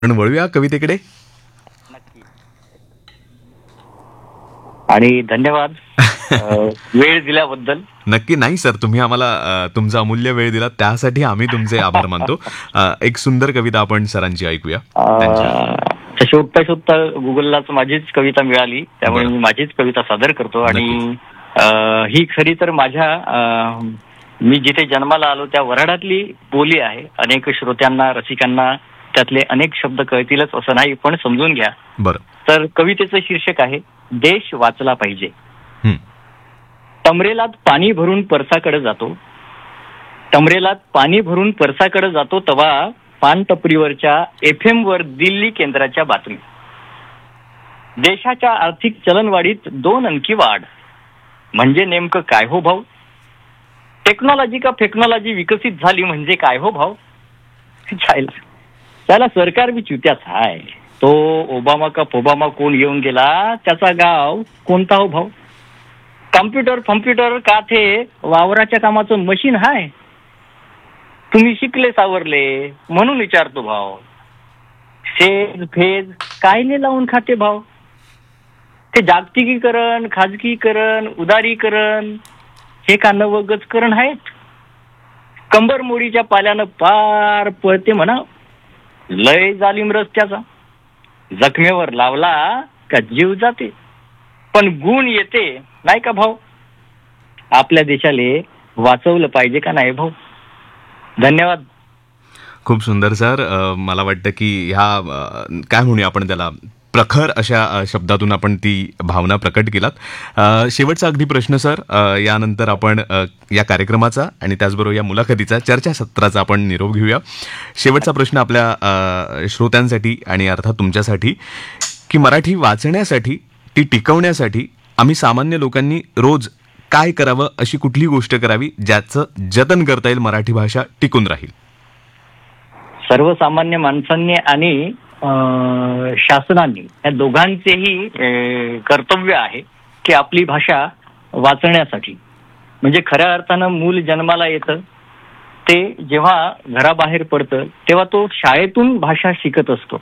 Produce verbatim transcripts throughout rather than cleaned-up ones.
पण वळूया कवितेकडे. नक्की. आणि धन्यवाद अ, वेळ दिल्याबद्दल. नक्की नाही सर, तुम्ही आम्हाला अ, तुमचा अमूल्य वेळ दिला त्यासाठी आम्ही तुमचे आभार मानतो. अ, एक सुंदर कविता आपण सरांची ऐकूया त्यांची. अ, शोधता शोधता गुगललाच माझीच कविता मिळाली, त्यामुळे बरं. मी माझीच कविता सादर करतो. आणि नक्कीच. अ, ही खरी तर माझ्या अ, मी जिथे जन्माला आलो त्या वऱ्हाडातली बोली आहे. अनेक श्रोत्यांना, रसिकांना त्यातले अनेक शब्द कळतीलच असं नाही, पण समजून घ्या. बरं. तर कवितेचं शीर्षक आहे देश वाचला पाहिजे. हं. टमरेलात पाणी भरून परसाकडे जातो, टमरेलात पाणी भरून परसाकडे जातो तवा पानटपरीवरच्या एफ एम वर दिल्ली केंद्राच्या बातमी. देशाच्या आर्थिक चलनवाढीत दोन अंकी वाढ. म्हणजे नेमकं काय हो भाऊ? टेक्नॉलॉजी का फेक्नॉलॉजी विकसित झाली म्हणजे काय हो भाऊ? चायला त्याला सरकार बी चुत्याच हाय. तो ओबामा का फोबामा कोण येऊन गेला, त्याचा गाव कोणता हो भाऊ? कम्प्युटर फम्प्युटर का थे वावराच्या कामाचं मशीन हाय. तुम्ही शिकले सावरले म्हणून विचारतो भाव. सेज फेज काय ने लावून खाते भाव? ते जागतिकीकरण, खाजगीकरण, उदारीकरण हे का नवगजकरण आहेत? कंबर मोडीच्या पाल्यानं पार पळते म्हणा. लय जालिम रस्त्याचा जखमेवर लावला का जीव जाते, पण गुण येते नाही का भाऊ? आपल्या देशाले वाचवलं पाहिजे का नाही भाऊ? धन्यवाद. खूप सुंदर सर. अ, मला वाटतं की ह्या अ, काय म्हणूया आपण त्याला, प्रखर अशा अ, शब्दातून आपण ती भावना प्रकट केलात. अ, शेवटचा अगदी प्रश्न सर, अ, यानंतर आपण अ, या कार्यक्रमाचा आणि त्याचबरोबर या मुलाखतीचा, चर्चासत्राचा आपण निरोप घेऊया. शेवटचा प्रश्न आपल्या अ, श्रोत्यांसाठी आणि अर्थात तुमच्यासाठी, की मराठी वाचण्यासाठी, ती टिकवण्यासाठी आम्ही सामान्य लोकांनी रोज काय करावं, अशी कुठली गोष्ट करावी ज्याचं जतन करता येईल, मराठी भाषा टिकून राहील? सर्वसामान्य माणसांनी आणि अ, शासनाने या दोघांचेही अ, कर्तव्य आहे की आपली भाषा वाचण्यासाठी. म्हणजे खऱ्या अर्थानं मूल जन्माला येतं, ते जेव्हा घराबाहेर पडतं तेव्हा तो शाळेतून भाषा शिकत असतो.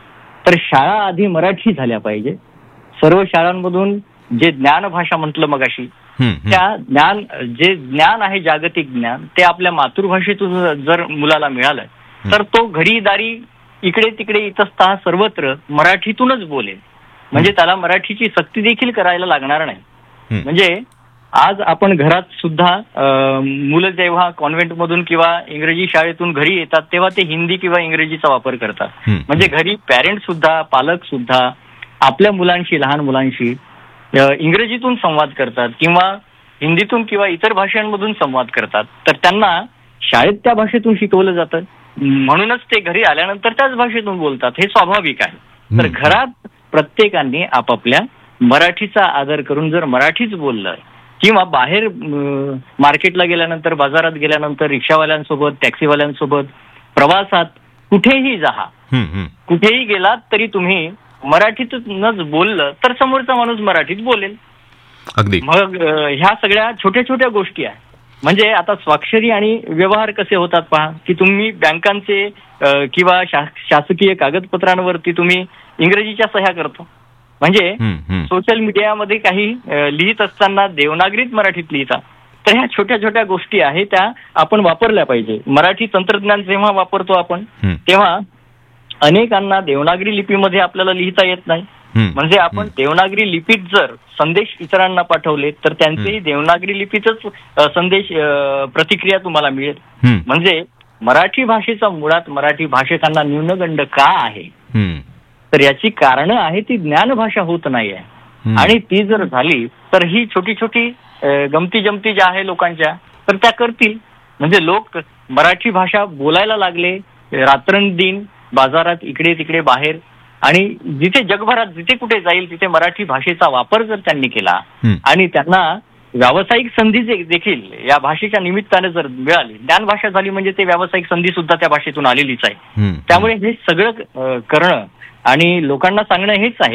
तर शाळा आधी मराठी झाल्या पाहिजे. सर्व शाळांमधून जे ज्ञान भाषा म्हटलं मगाशी, हं, हं. त्या ज्ञान, जे ज्ञान आहे जागतिक ज्ञान, ते आपल्या मातृभाषेतून जर मुलाला मिळालं तर तो घरी दारी इकडे तिकडे इतस्ता सर्वत्र मराठीतूनच बोलेल. म्हणजे त्याला मराठीची सक्ती देखील करायला लागणार नाही. हं. म्हणजे आज आपण घरात सुद्धा अ, मुलं जेव्हा कॉन्व्हेंटमधून किंवा इंग्रजी शाळेतून घरी येतात तेव्हा ते हिंदी किंवा इंग्रजीचा वापर करतात. हं. म्हणजे घरी पॅरेंट सुद्धा, पालक सुद्धा आपल्या मुलांशी, लहान मुलांशी अ, इंग्रजीतून संवाद करतात किंवा हिंदीतून किंवा इतर भाषांमधून संवाद करतात. तर त्यांना शाळेत त्या भाषेतून शिकवलं जातं, म्हणूनच ते घरी आल्यानंतर त्याच भाषेतून बोलतात. हे स्वाभाविक आहे. तर हं. घरात प्रत्येकाने आपापल्या मराठीचा आदर करून जर मराठीच बोललं किंवा बाहेर अ, मार्केटला गेल्यानंतर, बाजारात गेल्यानंतर, रिक्षावाल्यांसोबत, टॅक्सीवाल्यांसोबत, प्रवासात कुठेही जा, हं, हं. कुठेही गेलात तरी तुम्ही मराठीतूनच बोललं तर समोरचा माणूस मराठीत बोलेल. अगदी. मग अ, ह्या सगळ्या छोट्या छोट्या गोष्टी आहेत. म्हणजे आता स्वाक्षरी आणि व्यवहार कसे होतात पहा, की तुम्ही बँकांचे अ, किंवा शा, शासकीय कागदपत्रांवरती तुम्ही इंग्रजीच्या सह्या करतो. म्हणजे हं, हं. सोशल मीडियामध्ये काही अ, लिहित असताना देवनागरीत मराठीत लिहिता. तर ह्या छोट्या छोट्या गोष्टी आहेत त्या आपण वापरल्या पाहिजे. मराठी तंत्रज्ञान जेव्हा वापरतो आपण हं. तेव्हा अनेकांना देवनागरी लिपीमध्ये आपल्याला लिहिता येत नाही. हं. म्हणजे आपण देवनागरी लिपीत जर संदेश इतरांना पाठवले तर त्यांचेही देवनागरी लिपीतच अ, संदेश अ, प्रतिक्रिया तुम्हाला मिळेल. हं. म्हणजे मराठी भाषेचा मुळात मराठी भाषकांना न्यूनगंड का आहे, हं. तर याची कारणं आहे ती ज्ञानभाषा होत नाहीये. हं. आणि ती जर झाली तर ही छोटी छोटी अ, गमती जमती ज्या आहे लोकांच्या, तर त्या करतील. म्हणजे लोक मराठी भाषा बोलायला लागले रात्रंदिन, बाजारात, इकडे तिकडे बाहेर, आणि जिथे जगभरात जिथे कुठे जाईल तिथे मराठी भाषेचा वापर जर त्यांनी केला हं. आणि त्यांना व्यावसायिक संधी जे- देखील या भाषेच्या निमित्ताने जर मिळाली, ज्ञान भाषा झाली म्हणजे ते व्यावसायिक संधी सुद्धा त्या भाषेतून आलेलीच आहे. हं. त्यामुळे हे सगळं अ, करणं आणि लोकांना सांगणं हेच आहे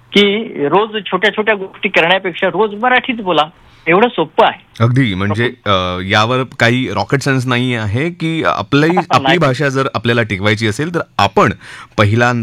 की रोज छोट्या छोट्या गोष्टी करण्यापेक्षा रोज मराठीच बोला, एवढं सोपं आहे. अगदी म्हणजे अ, यावर काही रॉकेट सायन्स नाही आहे की आपली आपली नाही. भाषा जर आपल्याला टिकवायची असेल तर आपण पहिल्यांदा